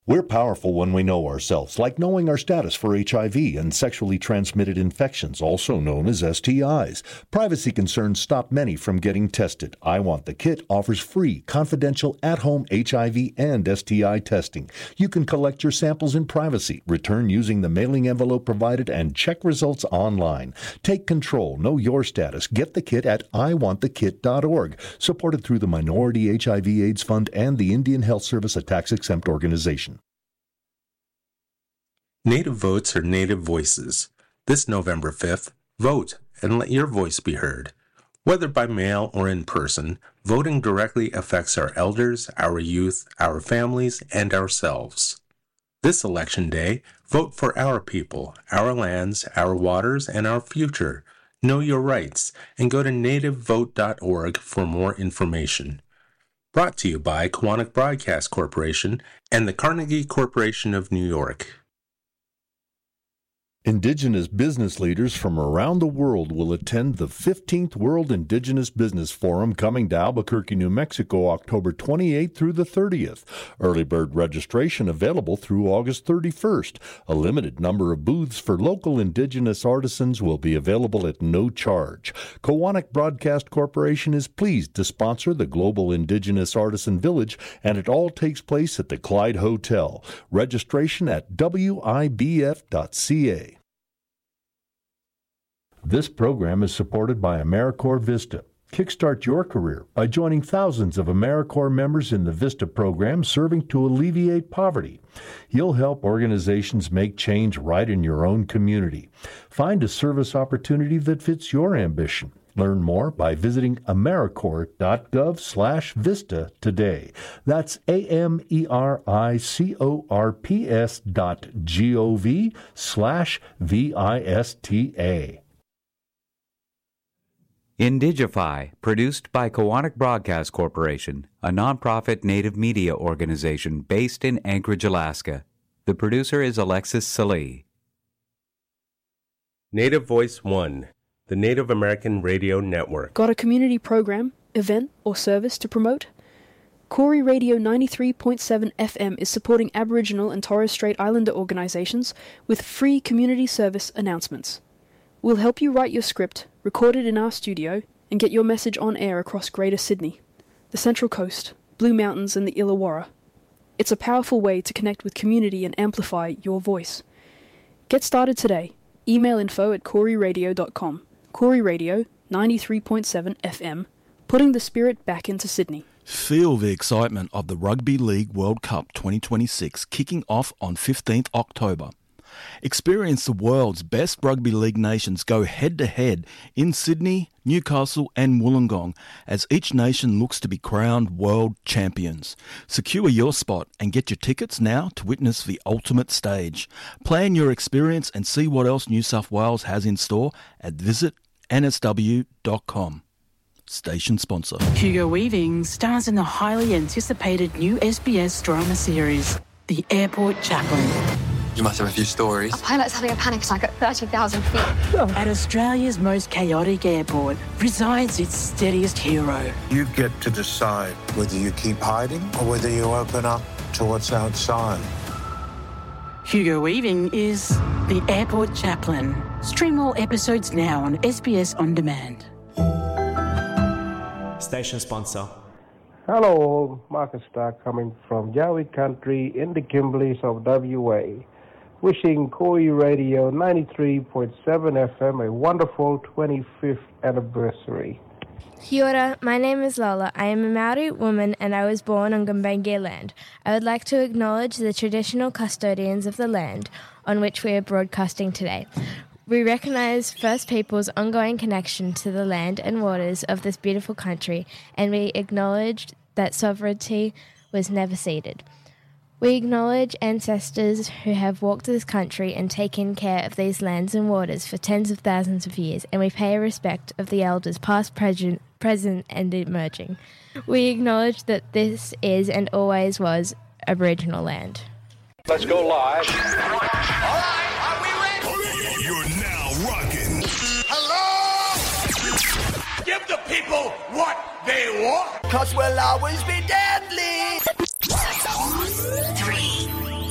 We're powerful when we know ourselves, like knowing our status for HIV and sexually transmitted infections, also known as STIs. Privacy concerns stop many from getting tested. I Want the Kit offers free, confidential, at-home HIV and STI testing. You can collect your samples in privacy, return using the mailing envelope provided, and check results online. Take control, know your status. Get the kit at iwanthekit.org, supported through the Minority HIV/AIDS Fund and the Indian Health Service, a tax-exempt organization. Native votes are native voices. This November 5th, vote and let your voice be heard. Whether by mail or in person, voting directly affects our elders, our youth, our families, and ourselves. This election day, vote for our people, our lands, our waters, and our future. Know your rights, and go to nativevote.org for more information. Brought to you by Koahnic Broadcast Corporation and the Carnegie Corporation of New York. Indigenous business leaders from around the world will attend the 15th World Indigenous Business Forum coming to Albuquerque, New Mexico, October 28th through the 30th. Early bird registration available through August 31st. A limited number of booths for local indigenous artisans will be available at no charge. Koahnic Broadcast Corporation is pleased to sponsor the Global Indigenous Artisan Village, and it all takes place at the Clyde Hotel. Registration at wibf.ca. This program is supported by AmeriCorps Vista. Kickstart your career by joining thousands of AmeriCorps members in the VISTA program serving to alleviate poverty. You'll help organizations make change right in your own community. Find a service opportunity that fits your ambition. Learn more by visiting americorps.gov/vista today. That's americorps.gov/VISTA. Indigify, produced by Koahnic Broadcast Corporation, a nonprofit native media organization based in Anchorage, Alaska. The producer is Alexis Salee. Native Voice One, the Native American Radio Network. Got a community program, event, or service to promote? Koori Radio 93.7 FM is supporting Aboriginal and Torres Strait Islander organizations with free community service announcements. We'll help you write your script, record it in our studio, and get your message on air across Greater Sydney, the Central Coast, Blue Mountains, and the Illawarra. It's a powerful way to connect with community and amplify your voice. Get started today. Email info@kooriradio.com. Koori Radio 93.7 FM, putting the spirit back into Sydney. Feel the excitement of the Rugby League World Cup 2026 kicking off on 15th October. Experience the world's best rugby league nations go head-to-head in Sydney, Newcastle and Wollongong as each nation looks to be crowned world champions. Secure your spot and get your tickets now to witness the ultimate stage. Plan your experience and see what else New South Wales has in store at visitnsw.com. Station sponsor. Hugo Weaving stars in the highly anticipated new SBS drama series, The Airport Chaplain. You must have a few stories. A pilot's having a panic attack at 30,000 feet. At Australia's most chaotic airport resides its steadiest hero. You get to decide whether you keep hiding or whether you open up to what's outside. Hugo Weaving is The Airport Chaplain. Stream all episodes now on SBS On Demand. Station sponsor. Hello all, Marcus Stark coming from Yowie Country in the Kimberleys of WA. Wishing Koori Radio 93.7 FM a wonderful 25th anniversary. Kia ora, my name is Lola. I am a Maori woman and I was born on Gumbaynggirr land. I would like to acknowledge the traditional custodians of the land on which we are broadcasting today. We recognise First Peoples' ongoing connection to the land and waters of this beautiful country, and we acknowledge that sovereignty was never ceded. We acknowledge ancestors who have walked this country and taken care of these lands and waters for tens of thousands of years, and we pay respect of the elders past, present and emerging. We acknowledge that this is and always was Aboriginal land. Let's go live. All right, are we ready? You're now rocking. Hello? Give the people what they want. 'Cause we'll always be deadly. 3,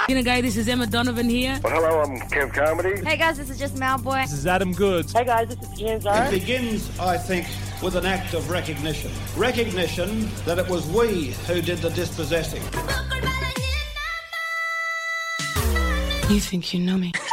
G'day, guys, this is Emma Donovan here. Well, hello, I'm Kev Carmody. Hey guys, this is just Malboy. This is Adam Goods. Hey guys, this is Ian Zara. It begins, I think, with an act of recognition. Recognition that it was we who did the dispossessing. You think you know me?